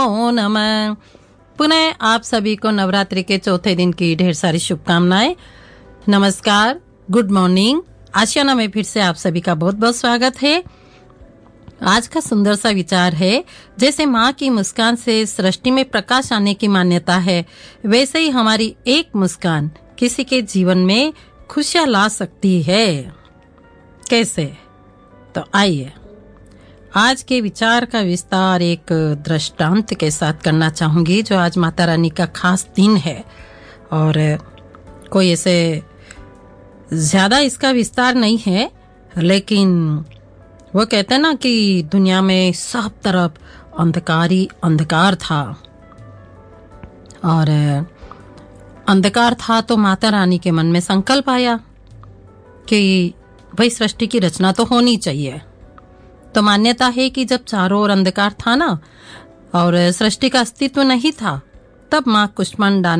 ओम नमः। पुनः आप सभी को नवरात्रि के चौथे दिन की ढेर सारी शुभकामनाएं। नमस्कार, गुड मॉर्निंग। आशियाना में फिर से आप सभी का बहुत बहुत स्वागत है। आज का सुंदर सा विचार है, जैसे माँ की मुस्कान से सृष्टि में प्रकाश आने की मान्यता है, वैसे ही हमारी एक मुस्कान किसी के जीवन में खुशियाँ ला सकती है। कैसे? तो आइए आज के विचार का विस्तार एक दृष्टांत के साथ करना चाहूंगी, जो आज माता रानी का खास दिन है और कोई ऐसे ज्यादा इसका विस्तार नहीं है, लेकिन वो कहते हैं ना कि दुनिया में सब तरफ अंधकार ही अंधकार था और अंधकार था तो माता रानी के मन में संकल्प आया कि भाई सृष्टि की रचना तो होनी चाहिए। तो मान्यता है कि जब चारों ओर अंधकार था ना और सृष्टि का अस्तित्व नहीं था, तब माँ कुष्मांडा